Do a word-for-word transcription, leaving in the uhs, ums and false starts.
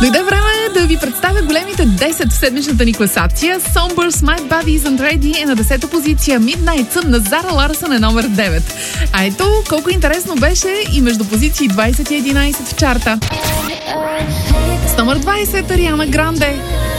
Дойде време да ви представя големите десет в седмичната ни класация. Somber's My Body Isn't Ready е на десета позиция. Midnight Sun на Зара Ларсън е номер девет. А ето колко интересно беше и между позиции двайсет и единайсет в чарта. С номер двайсет Ариана Гранде.